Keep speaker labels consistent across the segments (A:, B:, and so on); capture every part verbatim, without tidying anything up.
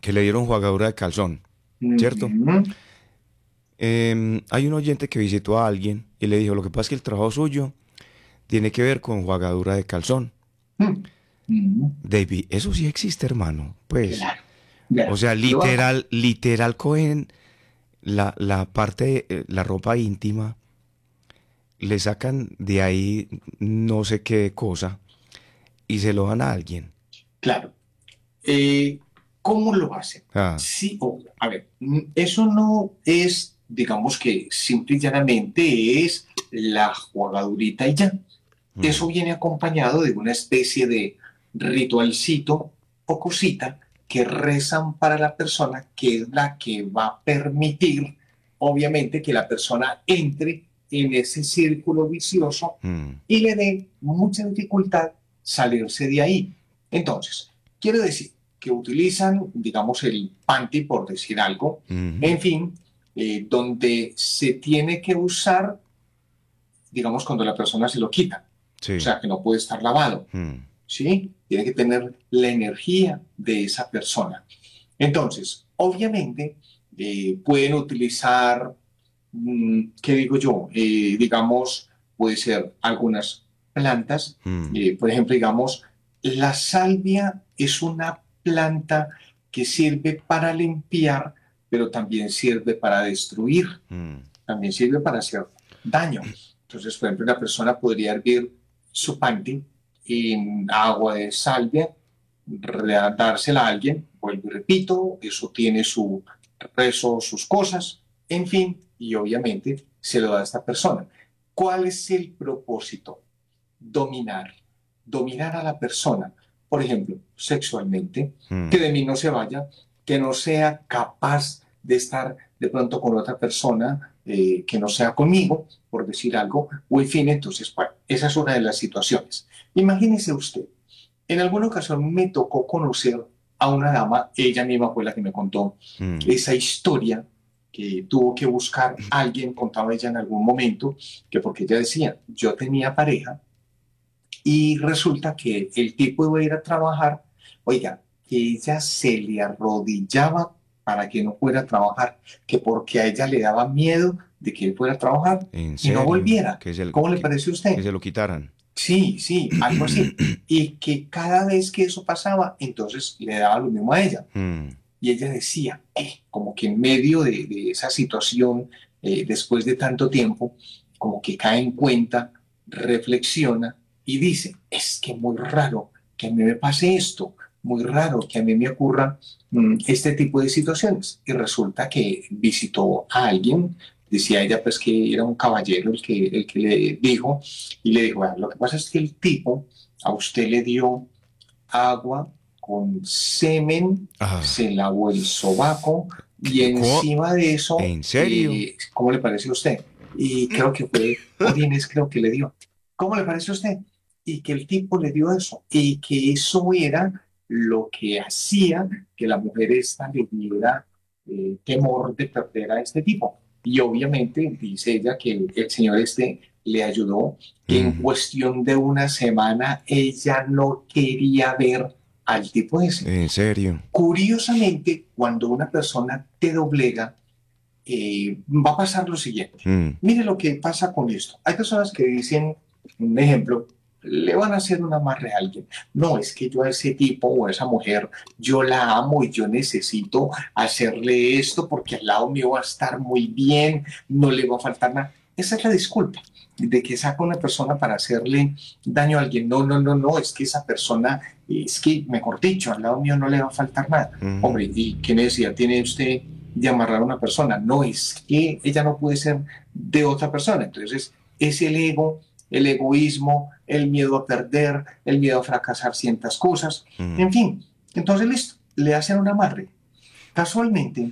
A: que le dieron jugadura de calzón, ¿cierto?
B: Ujú.
A: Eh, hay un oyente que visitó a alguien y le dijo, lo que pasa es que el trabajo suyo tiene que ver con jugadura de calzón.
B: Mm, ujú.
A: David, eso sí existe, hermano. Pues,
B: Claro,
A: o
B: claro.
A: sea,
B: Lo hago.
A: literal, literal cogen la, la parte, eh, la ropa íntima, le sacan de ahí no sé qué cosa y se lo dan a alguien.
B: Claro. Eh, ¿Cómo lo hacen?
A: Ah,
B: Sí, o- a ver, mm, eso no es, digamos que simple y llanamente es la jugadurita y ya. Eso
A: mm,
B: viene acompañado de una especie de ritualcito o cosita que rezan para la persona, que es la que va a permitir, obviamente, que la persona entre en ese círculo vicioso
A: mm,
B: y le dé mucha dificultad salirse de ahí. Entonces, quiero decir que utilizan, digamos, el panty, por decir algo,
A: mm,
B: en fin, eh, donde se tiene que usar, digamos, cuando la persona se lo quita. O
A: sí.
B: sea, que no puede estar lavado,
A: Mm,
B: ¿sí? Tiene que tener la energía de esa persona. Entonces, obviamente, eh, pueden utilizar, mm, ¿qué digo yo? Eh, digamos, puede ser algunas plantas.
A: mm,
B: Eh, por ejemplo, digamos, la salvia es una planta que sirve para limpiar, pero también sirve para destruir,
A: mm,
B: también sirve para hacer daño. Entonces, por ejemplo, una persona podría hervir su panty en agua de salvia, dársela a alguien, vuelvo y repito, eso tiene su rezo, sus cosas, en fin, y obviamente se lo da a esta persona. ¿Cuál es el propósito? Dominar, dominar a la persona, por ejemplo, sexualmente, que
A: mm.
B: de mí no se vaya, que no sea capaz de estar de pronto con otra persona eh, que no sea conmigo, por decir algo, o en fin, entonces, bueno, esa es una de las situaciones. Imagínese usted, en alguna ocasión me tocó conocer a una dama, ella misma fue la que me contó
A: Mm,
B: esa historia que tuvo que buscar a alguien, contaba ella en algún momento, que porque ella decía, yo tenía pareja y resulta que el tipo iba a ir a trabajar, oiga, que ella se le arrodillaba para que no fuera a trabajar, que porque a ella le daba miedo de que él fuera a trabajar
A: en
B: y no
A: serio,
B: volviera.
A: que se,
B: ¿Cómo le
A: que,
B: parece a
A: que
B: usted?
A: se lo quitaran.
B: Sí, sí, algo así. Y que cada vez que eso pasaba, entonces le daba lo mismo a ella.
A: Mm,
B: Y ella decía, eh, como que en medio de, de esa situación, eh, después de tanto tiempo, como que cae en cuenta, reflexiona y dice, es que muy raro que a mí me pase esto, muy raro que a mí me ocurra mm, este tipo de situaciones. Y resulta que visitó a alguien, decía ella pues que era un caballero el que, el que le dijo, y le dijo, bueno, lo que pasa es que el tipo a usted le dio agua con semen,
A: ah,
B: se lavó el sobaco y
A: ¿qué- ¿cómo?
B: encima de eso,
A: ¿En serio?
B: eh, ¿cómo le parece a usted? Y creo que fue orines, creo que le dio. ¿Cómo le parece a usted? Y que el tipo le dio eso y que eso era lo que hacía que la mujer esta le diera eh, temor de perder a este tipo. Y obviamente dice ella que el, el señor este le ayudó, que en
A: Mm,
B: cuestión de una semana ella no quería ver al tipo ese.
A: ¿en serio?
B: Curiosamente, cuando una persona te doblega, eh, va a pasar lo siguiente.
A: Mm,
B: Mire lo que pasa con esto. Hay personas que dicen, un ejemplo, le van a hacer un amarre a alguien. No, es que yo a ese tipo o a esa mujer, yo la amo y yo necesito hacerle esto porque al lado mío va a estar muy bien, no le va a faltar nada. Esa es la disculpa de que saca una persona para hacerle daño a alguien. No, no, no, no, es que esa persona, es que, mejor dicho, al lado mío no le va a faltar nada.
A: mm,
B: Hombre, ¿y qué necesidad tiene usted de amarrar a una persona? No, es que ella no puede ser de otra persona. Entonces, es el ego, el egoísmo, el miedo a perder, el miedo a fracasar ciertas cosas,
A: mm,
B: en fin. Entonces, listo, le hacen un amarre. Casualmente,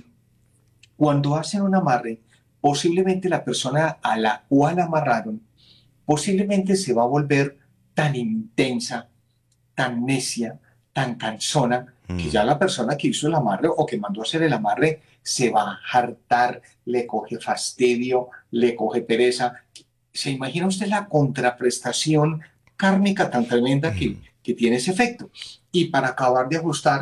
B: cuando hacen un amarre, posiblemente la persona a la cual amarraron, posiblemente se va a volver tan intensa, tan necia, tan cansona, que
A: mm.
B: ya la persona que hizo el amarre o que mandó a hacer el amarre se va a hartar, le coge fastidio, le coge pereza. ¿Se imagina usted la contraprestación kármica tan tremenda que, que tiene ese efecto? Y para acabar de ajustar,